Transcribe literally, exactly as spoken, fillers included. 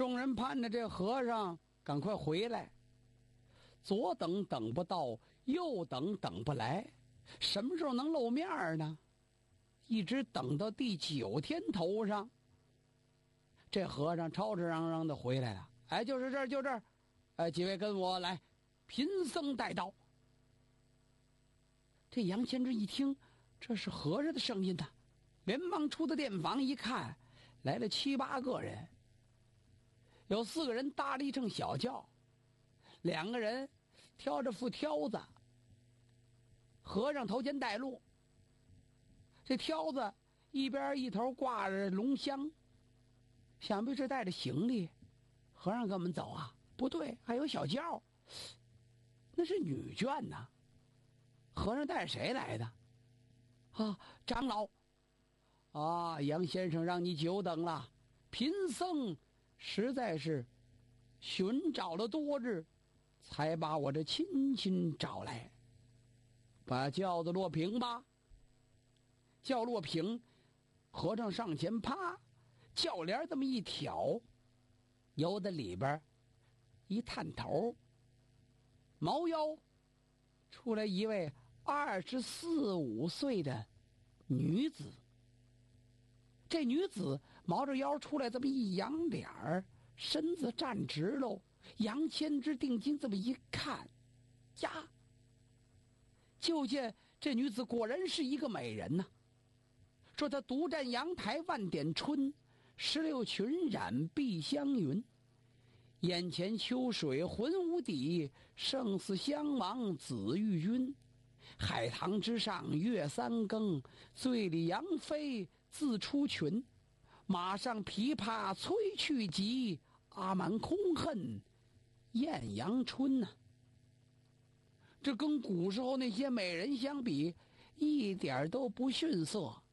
众人盼着这和尚赶快回来，左等等不到，右等等不来，什么时候能露面呢？一直等到第九天头上，这和尚吵吵嚷嚷的回来了。哎，就是这儿，就这儿，哎，几位跟我来，贫僧带到。这杨先知一听，这是和尚的声音呐，连忙出的店房一看，来了七八个人，有四个人搭了一乘小轿，两个人挑着副挑子，和尚头前带路。这挑子一边一头挂着龙香，想必是带着行李。和尚跟我们走啊？不对，还有小轿，那是女眷呐。和尚带着谁来的？啊，长老。啊，杨先生让你久等了，贫僧实在是寻找了多日，才把我这亲亲找来。把轿子落平吧。轿落平，和尚上前啪，轿帘这么一挑，由得里边一探头，猫腰出来一位二十四五岁的女子。这女子毛着腰出来，这么一扬脸儿，身子站直喽。杨千之定睛这么一看，呀，就见这女子果然是一个美人呐、啊。说她独占阳台万点春，石榴裙染碧香云。眼前秋水浑无底，胜似襄王紫玉君。海棠之上月三更，醉里杨妃自出群。马上琵琶催去急，阿蛮空恨艳阳春呐、啊。这跟古时候那些美人相比，一点都不逊色。